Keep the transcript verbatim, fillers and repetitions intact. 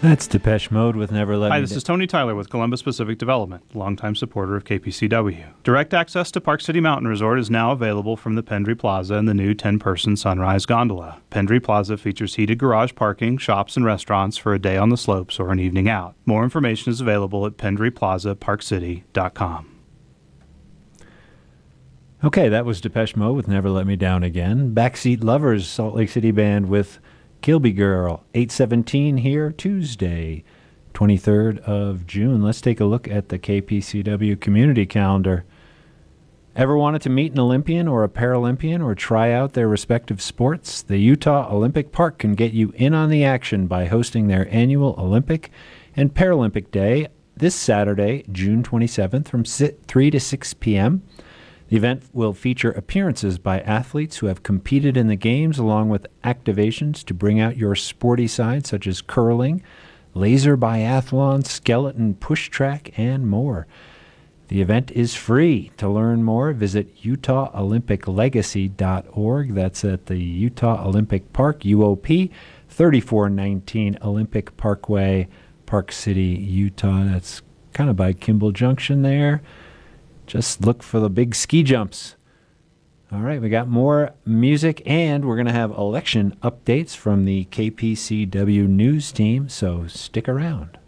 That's Depeche Mode with Never Let Hi, Me this Down. is Tony Tyler with Columbus Pacific Development, longtime supporter of K P C W. Direct access to Park City Mountain Resort is now available from the Pendry Plaza and the new ten-person Sunrise Gondola. Pendry Plaza features heated garage parking, shops, and restaurants for a day on the slopes or an evening out. More information is available at pendry plaza park city dot com. Okay, that was Depeche Mode with Never Let Me Down Again. Backseat Lovers, Salt Lake City Band with Kilby Girl, eight seventeen here, Tuesday, twenty-third of June. Let's take a look at the K P C W community calendar. Ever wanted to meet an Olympian or a Paralympian or try out their respective sports? The Utah Olympic Park can get you in on the action by hosting their annual Olympic and Paralympic Day this Saturday, June twenty-seventh from three to six p.m. The event will feature appearances by athletes who have competed in the games, along with activations to bring out your sporty side, such as curling, laser biathlon, skeleton push track, and more. The event is free. To learn more, visit utah olympic legacy dot org. That's at the Utah Olympic Park, U O P, thirty-four nineteen Olympic Parkway, Park City, Utah. That's kind of by Kimball Junction there. Just look for the big ski jumps. All right, we got more music, and we're going to have election updates from the K P C W news team, so stick around.